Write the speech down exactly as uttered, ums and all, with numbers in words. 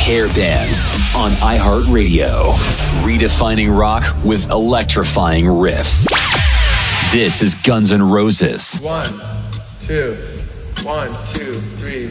Hair Bands on iHeartRadio. Redefining rock with electrifying riffs. This is Guns N' Roses. One, two, one, two, three.